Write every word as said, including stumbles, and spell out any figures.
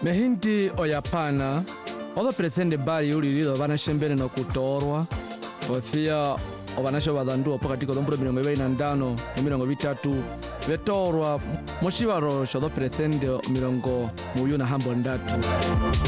Mehindi oyapana odo presende bali ulilido banashembele no kutorwa ofia obanasho badandu pokati ko dombro mirongo ibiri na ndano mirongo bitatu betorwa mushibaro shodo presende mirongo muyu na hambo ndatu.